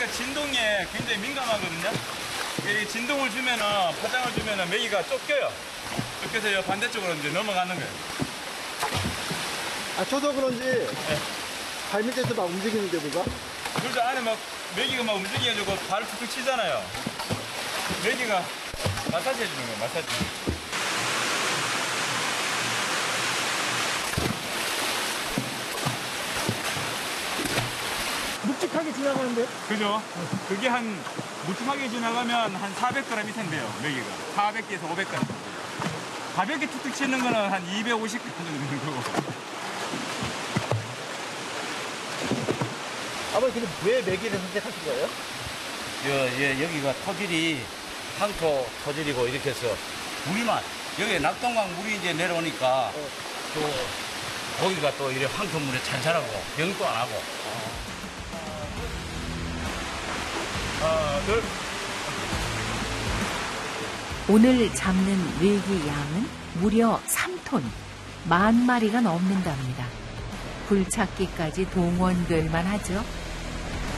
메기가 진동에 굉장히 민감하거든요. 이 진동을 주면은, 파장을 주면은 메기가 쫓겨요. 쫓겨서 반대쪽으로 이제 넘어가는 거예요. 아, 쳐서 그런지 네. 발밑에서 막 움직이는데 뭐가? 그래서 안에 막 메기가 막 움직여가지고 발을 툭툭 치잖아요. 메기가 마사지 해주는 거예요, 마사지. 묵직하게 지나가는데? 그죠? 그게 묵직하게 지나가면 한 400g 이상 돼요, 메기가. 400개에서 500g. 가볍게 툭툭 치는 거는 한 250g 정도 되는 거고. 아버지, 근데 왜 메기를 선택하신 거예요? 여기가 토질이 황토 토질이고 이렇게 해서 물이만 여기 낙동강 물이 이제 내려오니까 또 고기가 또 이래 황토물에 잘 자라고 병도 안 하고. 하나, 둘. 오늘 잡는 메기 양은 무려 3톤, 10,000마리가 넘는답니다. 굴착기까지 동원될 만하죠.